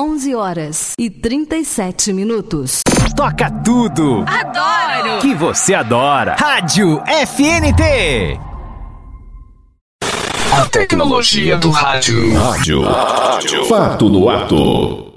11h37. Toca tudo! Adoro! Que você adora! Rádio FNT! A tecnologia do rádio. Rádio. Fato no ato.